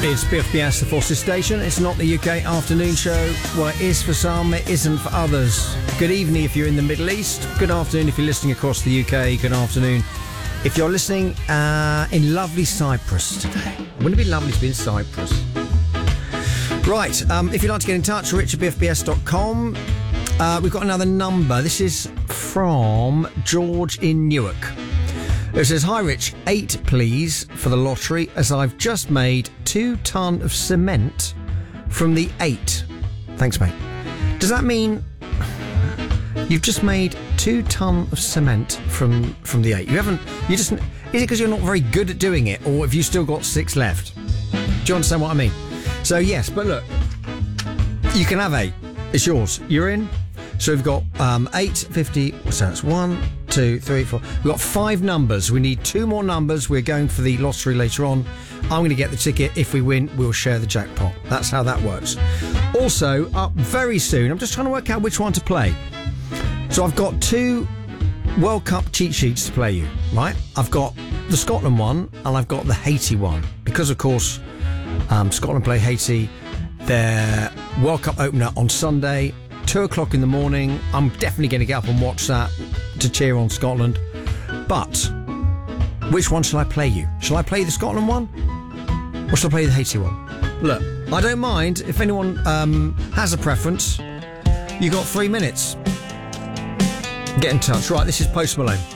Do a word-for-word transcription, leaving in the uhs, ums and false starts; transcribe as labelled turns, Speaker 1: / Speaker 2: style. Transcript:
Speaker 1: It's B F B S, the Forces Station. It's not the U K afternoon show. Well, it is for some, it isn't for others. Good evening if you're in the Middle East. Good afternoon if you're listening across the U K. Good afternoon if you're listening uh, in lovely Cyprus today. Wouldn't it be lovely to be in Cyprus? Right, um, if you'd like to get in touch, rich at b f b s dot com. Uh, we've got another number. This is from George in Newark. It says, hi Rich, eight please for the lottery as I've just made two tonne of cement from the eight. Thanks, mate. Does that mean you've just made two tonne of cement from, from the eight? You haven't, you just, is it because you're not very good at doing it, or have you still got six left? Do you understand what I mean? So yes, but look, you can have eight. It's yours. You're in. So we've got um, eight fifty, so that's one, two, three, four. We've got five numbers. We need two more numbers. We're going for the lottery later on. I'm going to get the ticket. If we win, we'll share the jackpot. That's how that works. Also, up very soon, I'm just trying to work out which one to play. So I've got two World Cup cheat sheets to play you, right? I've got the Scotland one and I've got the Haiti one. Because, of course, um, Scotland play Haiti. Their World Cup opener on Sunday. Two o'clock in the morning. I'm definitely going to get up and watch that to cheer on Scotland. But which one shall I play you? Shall I play the Scotland one, or shall I play the Haiti one? Look, I don't mind if anyone um, has a preference. You got three minutes. Get in touch. Right, this is Post Malone.